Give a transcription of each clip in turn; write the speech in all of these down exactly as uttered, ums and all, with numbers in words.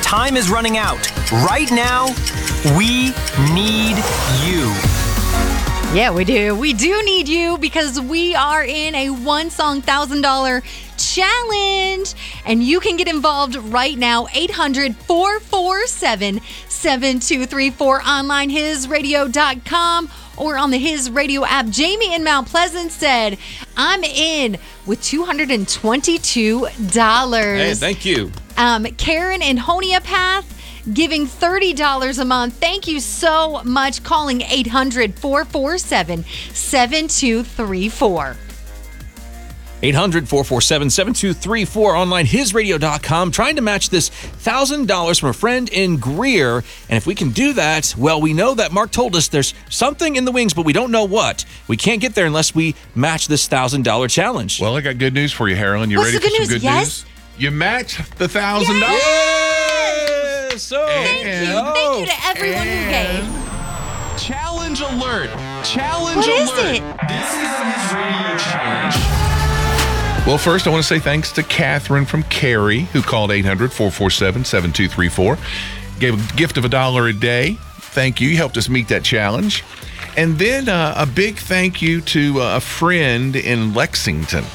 time is running out. Right now, we need you. Yeah, we do. We do need you because we are in a one-song one thousand dollars challenge. And you can get involved right now. eight hundred, four four seven, seven two three four. Online, his radio dot com. Or on the His Radio app. Jamie in Mount Pleasant said, I'm in with two hundred twenty-two dollars. Hey, thank you. Um, Karen in Honea giving thirty dollars a month. Thank you so much. Calling eight hundred, four four seven, seven two three four. eight hundred, four four seven, seven two three four. Online, his radio dot com. Trying to match this one thousand dollars from a friend in Greer. And if we can do that, well, we know that Mark told us there's something in the wings, but we don't know what. We can't get there unless we match this one thousand dollars challenge. Well, I got good news for you, Harlan. You What's ready the for good some news? good Yes. news? You match the one thousand dollars. Yeah! So, Thank you. Thank you to everyone who gave. Challenge alert! Challenge What is alert! it? This is the His Radio Challenge. Well, first, I want to say thanks to Catherine from Cary, who called eight hundred, four four seven, seven two three four. Gave a gift of a dollar a day. Thank you. You helped us meet that challenge. And then uh, a big thank you to uh, a friend in Lexington.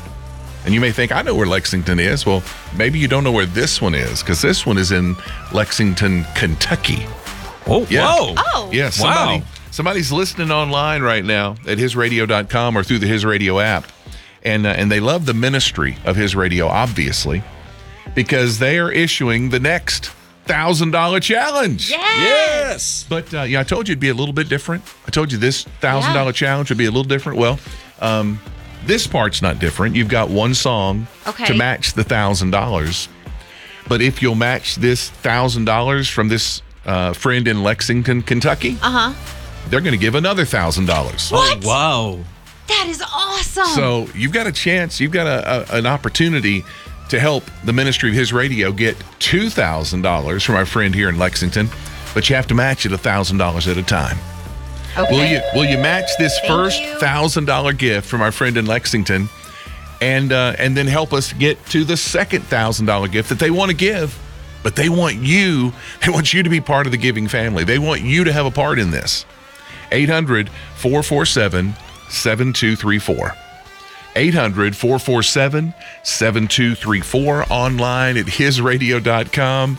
And you may think, I know where Lexington is. Well, maybe you don't know where this one is, because this one is in Lexington, Kentucky. oh, Yeah. whoa. Oh. Yeah, somebody, Wow. somebody's listening online right now at his radio dot com or through the His Radio app. And uh, and they love the ministry of His Radio, obviously, because they are issuing the next one thousand dollars challenge. Yes. But, uh, yeah, I told you it'd be a little bit different. I told you this one thousand dollars Yeah. challenge would be a little different. Well, um, this part's not different. You've got one song Okay. to match the one thousand dollars. But if you'll match this one thousand dollars from this uh, friend in Lexington, Kentucky, Uh-huh. they're going to give another one thousand dollars. What? Oh, wow. That is awesome. So you've got a chance, you've got a, a, an opportunity to help the ministry of His Radio get two thousand dollars from our friend here in Lexington, but you have to match it one thousand dollars at a time. okay. Will you Will you match this Thank first you. one thousand dollars gift from our friend in Lexington and uh, and then help us get to the second one thousand dollars gift that they want to give, but they want you, they want you to be part of the giving family. They want you to have a part in this. eight hundred, four four seven, seven two three four. eight hundred, four four seven, seven two three four. Online at his radio dot com.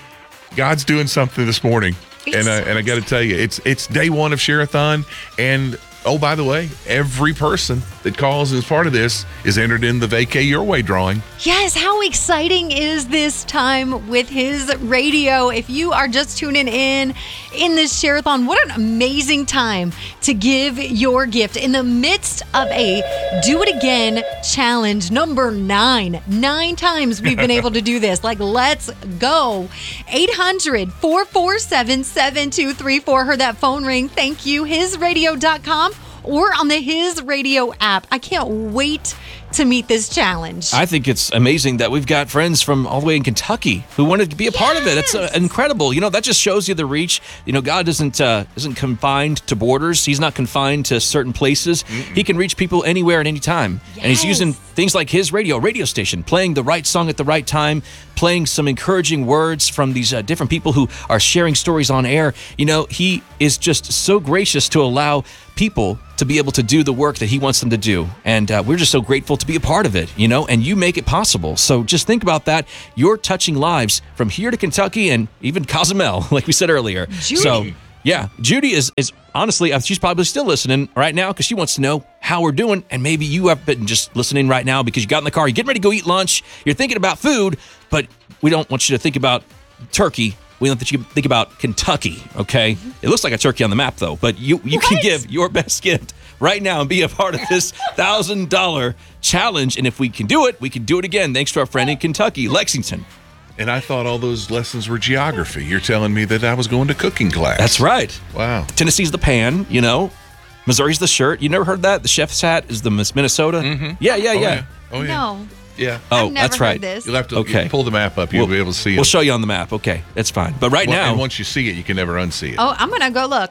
God's doing something this morning. And I, and I got to tell you, it's it's day one of Share-a-thon. And, oh, by the way, every person that calls as part of this is entered in the Vacay Your Way drawing. Yes, how exciting is this time with His Radio? If you are just tuning in in this Share-a-thon, what an amazing time to give your gift in the midst of a Do It Again challenge number nine. Nine times we've been able to do this. Like, let's go. eight hundred, four four seven, seven two three four. Heard that phone ring. Thank you. his radio dot com or on the His Radio app. I can't wait to meet this challenge. I think it's amazing that we've got friends from all the way in Kentucky who wanted to be a part of it. It's uh, incredible. You know, that just shows you the reach. You know, God isn't uh, isn't confined to borders. He's not confined to certain places. Mm-mm. He can reach people anywhere at any time. Yes. And he's using things like His Radio, radio station, playing the right song at the right time, playing some encouraging words from these uh, different people who are sharing stories on air. You know, he is just so gracious to allow people to be able to do the work that he wants them to do. And uh, we're just so grateful to be a part of it, you know, and you make it possible. So just think about that. You're touching lives from here to Kentucky and even Cozumel, like we said earlier. Judy. So, yeah, Judy is, is honestly, uh, she's probably still listening right now because she wants to know how we're doing. And maybe you have been just listening right now because you got in the car, you're getting ready to go eat lunch, you're thinking about food, but we don't want you to think about turkey. We want that you think about Kentucky, okay? It looks like a turkey on the map, though, but you, you can give your best gift right now and be a part of this one thousand dollars challenge. And if we can do it, we can do it again, thanks to our friend in Kentucky, Lexington. And I thought all those lessons were geography. You're telling me that I was going to cooking class. That's right. Wow. Tennessee's the pan, you know. Missouri's the shirt. You never heard that? The chef's hat is the Minnesota? Mm-hmm. Yeah, yeah, Oh, yeah. yeah. Oh, yeah. No. Yeah. Oh, I've never that's right. heard this. You'll have to Okay. you pull the map up. You'll We'll- be able to see it. We'll show you on the map. Okay, that's fine. But right Well, now, and once you see it, you can never unsee it. Oh, I'm going to go look.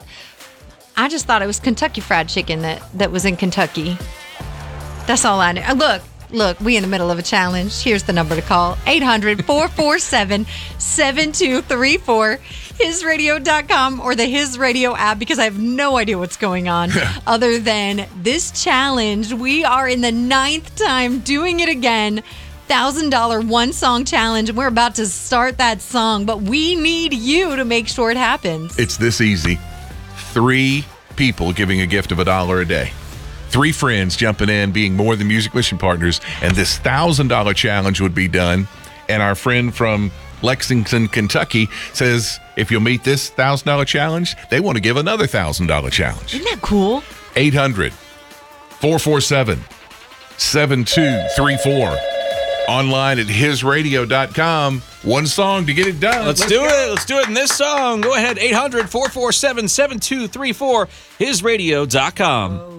I just thought it was Kentucky Fried Chicken that, that was in Kentucky. That's all I knew. Uh, Look, Look, we in the middle of a challenge. Here's the number to call. eight hundred, four four seven, seven two three four. his radio dot com or the His Radio app, because I have no idea what's going on other than this challenge. We are in the ninth time doing it again. one thousand dollars one song challenge, and we're about to start that song, but we need you to make sure it happens. It's this easy. Three people giving a gift of a dollar a day. Three friends jumping in, being more than music mission partners, and this one thousand dollars challenge would be done. And our friend from Lexington, Kentucky says if you'll meet this one thousand dollars challenge, they want to give another one thousand dollars challenge. Isn't that cool? eight hundred, four four seven, seven two three four. Online at his radio dot com. One song to get it done. Let's, Let's do go. it. Let's do it in this song. Go ahead, eight hundred, four four seven, seven two three four, his radio dot com.